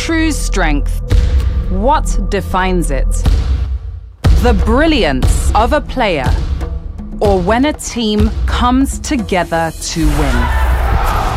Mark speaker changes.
Speaker 1: true strength? What defines it? The brilliance of a player, or when a team comes together to win?